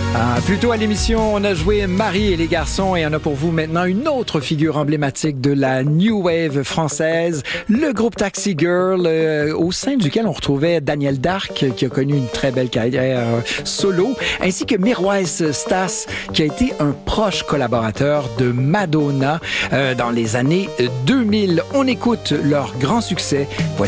Plus tôt à l'émission, on a joué Marie et les garçons et on a pour vous maintenant une autre figure emblématique de la New Wave française, le groupe Taxi Girl, au sein duquel on retrouvait Danielle Darc, qui a connu une très belle carrière solo, ainsi que Mirwais Stas, qui a été un proche collaborateur de Madonna dans les années 2000. On écoute leur grand succès. Voici